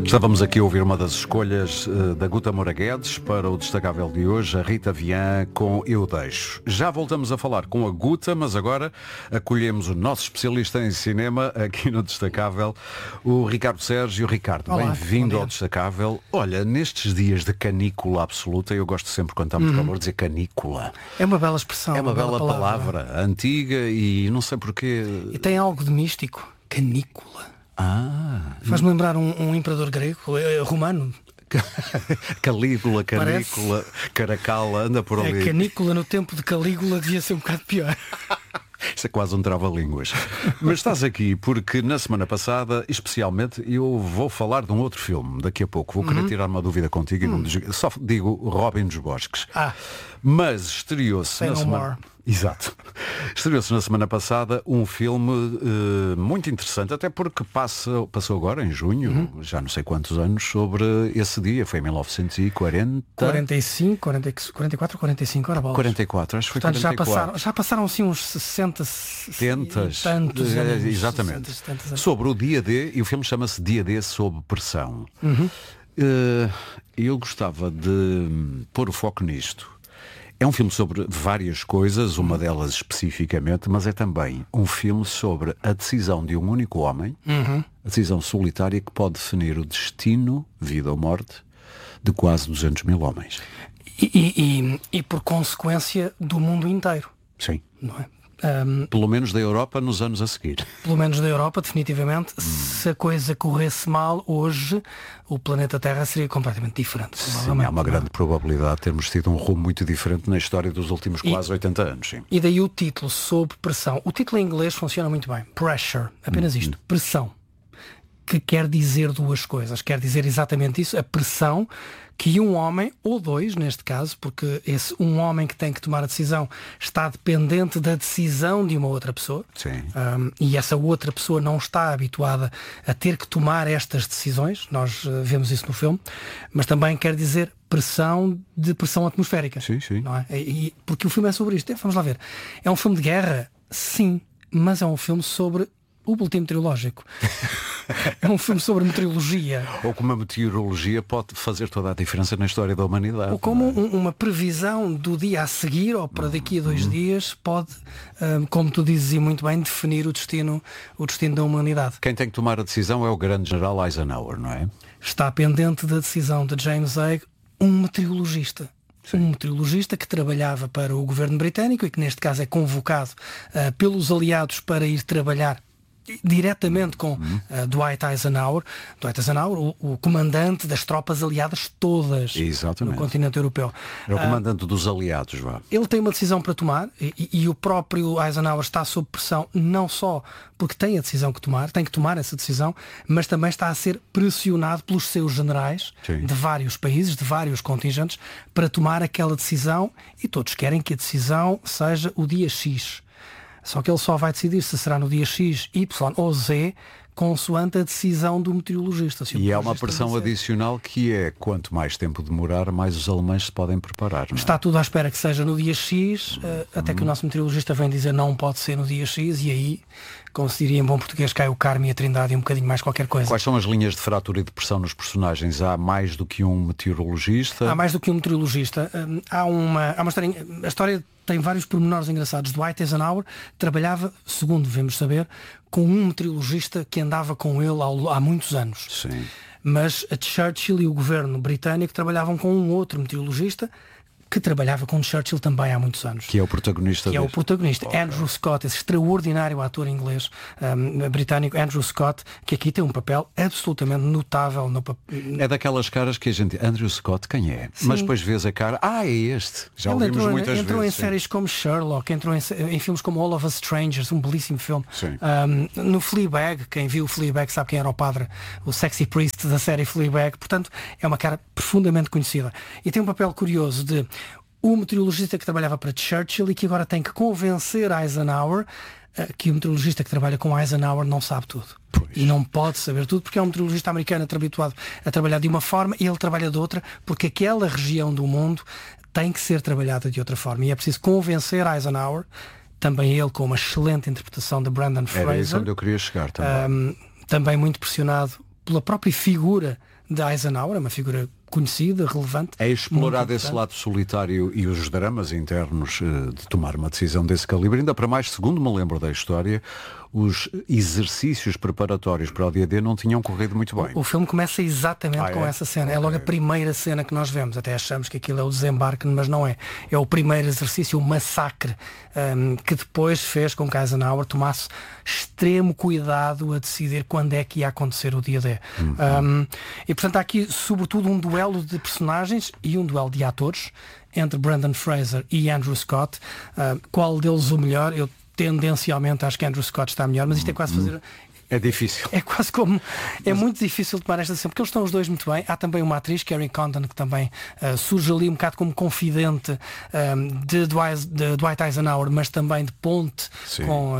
Estávamos aqui a ouvir uma das escolhas da Guta Moura Guedes para o destacável de hoje, a Rita Vian com Eu Deixo. Já voltamos a falar com a Guta, mas agora acolhemos o nosso especialista em cinema aqui no destacável, o Ricardo Sérgio. Ricardo, bem-vindo ao destacável. Olha, nestes dias de canícula absoluta, eu gosto sempre quando está muito calor de dizer canícula. É uma bela expressão. É uma bela palavra, antiga e não sei porquê. E tem algo de místico. Canícula. Faz-me lembrar um imperador grego, romano. Calígula, canícula, Caracala, anda por ali. A canícula no tempo de Calígula devia ser um bocado pior. Isso é quase um trava-línguas. Mas estás aqui porque na semana passada, especialmente, eu vou falar de um outro filme daqui a pouco. Vou querer tirar uma dúvida contigo. Só digo Robin dos Bosques. Mas estreou-se na semana... Exato. Estreou-se na semana passada um filme muito interessante, até porque passou agora, em junho, já não sei quantos anos, sobre esse dia. Foi em 1940... 45, 44 ou 45, ora bolas. 44, acho que foi. Portanto, 44. já passaram assim uns 60, 70 tantos anos. Exatamente. 60 anos. Sobre o dia D, e o filme chama-se Dia D sob pressão. Eu gostava de pôr o foco nisto. É um filme sobre várias coisas, uma delas especificamente, mas é também um filme sobre a decisão de um único homem, a decisão solitária que pode definir o destino, vida ou morte, de quase 200 mil homens. E por consequência do mundo inteiro. Sim. Não é? Pelo menos da Europa nos anos a seguir. Pelo menos da Europa, definitivamente. Se a coisa corresse mal hoje, o planeta Terra seria completamente diferente. Sim, há uma grande probabilidade de termos tido um rumo muito diferente na história dos últimos quase 80 anos. Sim. E daí o título, Sob Pressão. O título em inglês funciona muito bem. Pressure. Apenas isto. Pressão. Que quer dizer duas coisas. Quer dizer exatamente isso. A pressão que um homem, ou dois neste caso, porque esse um homem que tem que tomar a decisão está dependente da decisão de uma outra pessoa. Sim. E essa outra pessoa não está habituada a ter que tomar estas decisões. Nós vemos isso no filme. Mas também quer dizer pressão atmosférica. Sim, sim. Não é? Porque o filme é sobre isto. Vamos lá ver. É um filme de guerra? Sim. Mas é um filme sobre o boletim meteorológico. É um filme sobre meteorologia. Ou como a meteorologia pode fazer toda a diferença na história da humanidade. Ou como uma previsão do dia a seguir ou para daqui a 2 dias pode, como tu dizes e muito bem, definir o destino da humanidade. Quem tem que tomar a decisão é o grande general Eisenhower, não é? Está pendente da decisão de James Haig, um meteorologista. Sim. Um meteorologista que trabalhava para o governo britânico e que neste caso é convocado pelos aliados para ir trabalhar diretamente com Dwight Eisenhower. Dwight Eisenhower, o comandante das tropas aliadas todas. Exatamente. No continente europeu. É o comandante dos aliados, vá. Ele tem uma decisão para tomar e o próprio Eisenhower está sob pressão, não só porque tem a decisão que tomar, tem que tomar essa decisão, mas também está a ser pressionado pelos seus generais. Sim. De vários países, de vários contingentes, para tomar aquela decisão, e todos querem que a decisão seja o dia X. Só que ele só vai decidir se será no dia X, Y ou Z, consoante a decisão do meteorologista. E é uma pressão adicional que é, quanto mais tempo demorar, mais os alemães se podem preparar. Não é? Está tudo à espera que seja no dia X, até que o nosso meteorologista vem dizer não pode ser no dia X, e aí, como se diria em bom português, cai o Carme e a Trindade e um bocadinho mais qualquer coisa. Quais são as linhas de fratura e de pressão nos personagens? Há mais do que um meteorologista? Há mais do que um meteorologista. Há uma historinha. A história tem vários pormenores engraçados. Dwight Eisenhower trabalhava, segundo devemos saber, com um meteorologista que andava com ele há muitos anos. Sim. Mas a Churchill e o governo britânico trabalhavam com um outro meteorologista que trabalhava com Churchill também há muitos anos. Que é o protagonista. É o protagonista, okay. Andrew Scott, esse extraordinário ator inglês, britânico, Andrew Scott, que aqui tem um papel absolutamente notável. É daquelas caras que a gente... Andrew Scott, quem é? Sim. Mas depois vês a cara, é este. Já ele ouvimos muitas vezes. Entrou em séries como Sherlock, entrou em filmes como All of Us Strangers, um belíssimo filme. No Fleabag, quem viu o Fleabag sabe quem era o padre, o sexy priest da série Fleabag. Portanto, é uma cara profundamente conhecida. E tem um papel curioso de o meteorologista que trabalhava para Churchill e que agora tem que convencer Eisenhower que o meteorologista que trabalha com Eisenhower não sabe tudo. Pois. E não pode saber tudo porque é um meteorologista americano habituado a trabalhar de uma forma e ele trabalha de outra porque aquela região do mundo tem que ser trabalhada de outra forma. E é preciso convencer Eisenhower, também ele com uma excelente interpretação de Brendan Fraser. Era isso onde eu queria chegar também. Também muito pressionado pela própria figura de Eisenhower, é uma figura conhecida, relevante. É explorado esse lado solitário e os dramas internos de tomar uma decisão desse calibre. Ainda para mais, segundo me lembro da história, os exercícios preparatórios para o dia D não tinham corrido muito bem. O filme começa exatamente com essa cena. É logo a primeira cena que nós vemos. Até achamos que aquilo é o desembarque, mas não é. É o primeiro exercício, o massacre, que depois fez com que Eisenhower tomasse extremo cuidado a decidir quando é que ia acontecer o dia D. E portanto há aqui sobretudo um duelo de personagens e um duelo de atores entre Brendan Fraser e Andrew Scott. Qual deles o melhor? Eu tendencialmente acho que Andrew Scott está melhor, mas isto é quase fazer... É difícil. É quase como... É muito difícil tomar esta decisão, porque eles estão os dois muito bem. Há também uma atriz, Carrie Condon, que também surge ali um bocado como confidente de Dwight Eisenhower, mas também de ponte com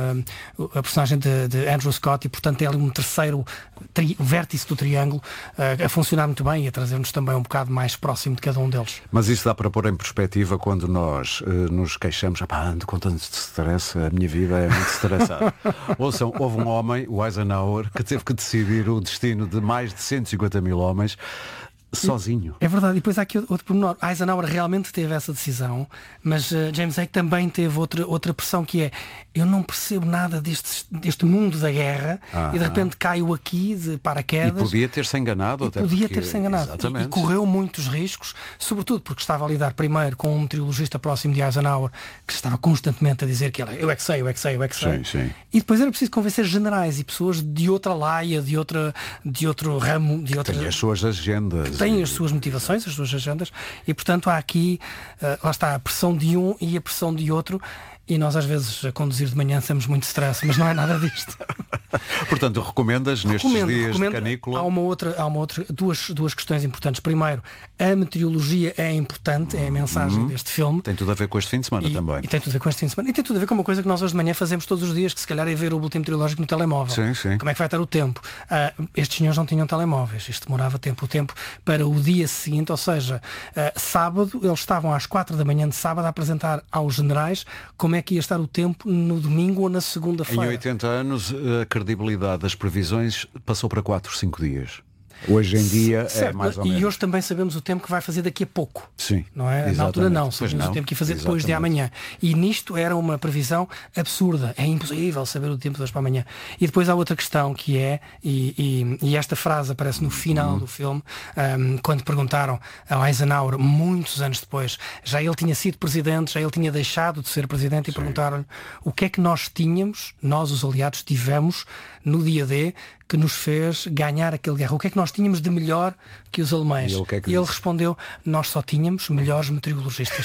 a personagem de Andrew Scott, e portanto é ali um terceiro vértice do triângulo a funcionar muito bem e a trazer-nos também um bocado mais próximo de cada um deles. Mas isso dá para pôr em perspectiva quando nós nos queixamos, ando com tanto stress, a minha vida é muito estressada. Ouçam, houve um homem, o Eisenhower, que teve que decidir o destino de mais de 150 mil homens sozinho. É verdade, e depois há aqui outro pormenor. Eisenhower realmente teve essa decisão, mas James Ake também teve outra pressão, que é: eu não percebo nada deste mundo da guerra e de repente caio aqui de paraquedas. E podia ter-se enganado. Ter-se enganado. E correu muitos riscos, sobretudo porque estava a lidar primeiro com um meteorologista próximo de Eisenhower, que estava constantemente a dizer que eu é que sei. Sim. E depois era preciso convencer generais e pessoas de outra laia, de outro ramo, de outra... Tem as suas agendas. Têm as suas motivações, as suas agendas, e portanto há aqui, lá está, a pressão de um e a pressão de outro, e nós às vezes a conduzir de manhã temos muito stress, mas não é nada disto. Portanto, recomendas nestes dias de canícula? Há uma outra, duas questões importantes. Primeiro, a meteorologia é importante, é a mensagem deste filme. Tem tudo a ver com este fim de semana também. E tem tudo a ver com este fim de semana. E tem tudo a ver com uma coisa que nós hoje de manhã fazemos todos os dias, que se calhar é ver o boletim meteorológico no telemóvel. Sim. Como é que vai estar o tempo? Estes senhores não tinham telemóveis. Isto demorava tempo. O tempo para o dia seguinte, ou seja, sábado, eles estavam às 4 da manhã de sábado a apresentar aos generais como é que ia estar o tempo no domingo ou na segunda-feira. Em 80 anos, a credibilidade das previsões passou para 4, 5 dias. Hoje em dia é mais ou menos. E hoje também sabemos o tempo que vai fazer daqui a pouco. Sim. Não é? Exatamente. Na altura não, sabemos o tempo que ia fazer depois de amanhã. E nisto era uma previsão absurda. É impossível saber o tempo de hoje para amanhã. E depois há outra questão que é, e esta frase aparece no final do filme, quando perguntaram a Eisenhower, muitos anos depois, já ele tinha sido presidente, já ele tinha deixado de ser presidente, e perguntaram-lhe o que é que nós tínhamos, nós os aliados tivemos no dia D, que nos fez ganhar aquele guerra. O que é que nós tínhamos de melhor que os alemães? E ele respondeu: nós só tínhamos melhores meteorologistas.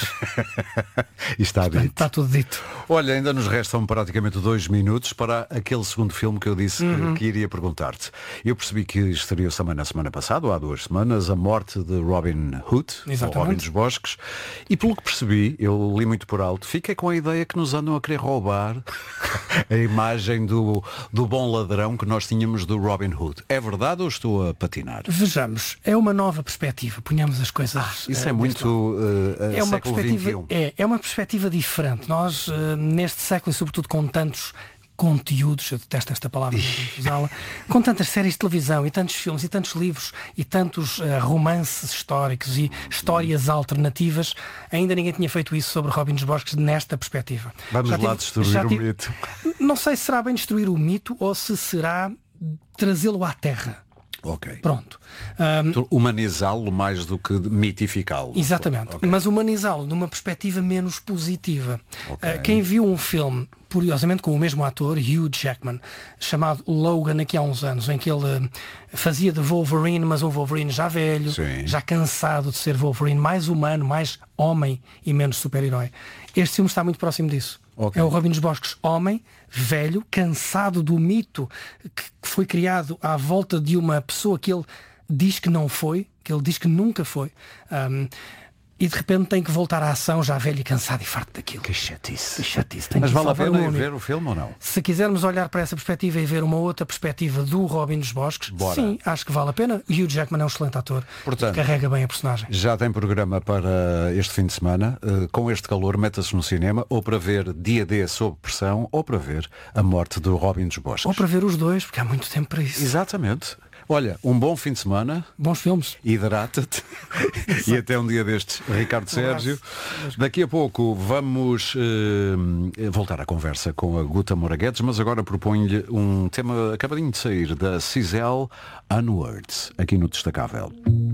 E está dito. Está tudo dito. Olha, ainda nos restam praticamente 2 minutos para aquele segundo filme que eu disse que iria perguntar-te. Eu percebi que estreou-se também na semana passada, ou há 2 semanas, A Morte de Robin Hood, ou Robin dos Bosques, e pelo que percebi, eu li muito por alto, fiquei com a ideia que nos andam a querer roubar a imagem do bom ladrão que nós tínhamos do Robin Hood. É verdade ou estou a patinar? Vejamos, é uma nova perspectiva. Ponhamos as coisas... Isso é muito é uma século perspectiva, XXI. É uma perspectiva diferente. Nós, neste século, e sobretudo com tantos conteúdos, eu detesto esta palavra, usá-la, com tantas séries de televisão e tantos filmes e tantos livros e tantos romances históricos e histórias alternativas, ainda ninguém tinha feito isso sobre Robin dos Bosques nesta perspectiva. Vamos lá destruir o mito. Não sei se será bem destruir o mito ou se será trazê-lo à terra. Ok. Pronto. Humanizá-lo mais do que mitificá-lo. Exatamente. Okay. Mas humanizá-lo numa perspectiva menos positiva. Okay. Quem viu um filme, curiosamente com o mesmo ator, Hugh Jackman, chamado Logan, aqui há uns anos, em que ele fazia de Wolverine, mas um Wolverine já velho, já cansado de ser Wolverine, mais humano, mais homem e menos super-herói. Este filme está muito próximo disso. Okay. É o Robin dos Bosques, homem, velho, cansado do mito que foi criado à volta de uma pessoa que ele diz que não foi, que ele diz que nunca foi, e de repente tem que voltar à ação, já velho e cansado e farto daquilo. Que chatice. Mas vale a pena ver o filme ou não? Se quisermos olhar para essa perspectiva e ver uma outra perspectiva do Robin dos Bosques, sim, acho que vale a pena. O Hugh Jackman é um excelente ator. Portanto, carrega bem a personagem. Já tem programa para este fim de semana. Com este calor, meta-se no cinema, ou para ver Dia D sob pressão, ou para ver A Morte do Robin dos Bosques. Ou para ver os dois, porque há muito tempo para isso. Exatamente. Olha, um bom fim de semana. Bons filmes. Hidrata-te. E até um dia destes, Ricardo Sérgio. Daqui a pouco vamos voltar à conversa com a Guta Moura Guedes, mas agora proponho-lhe um tema acabadinho de sair da Cisel, Onwards, aqui no Destacável.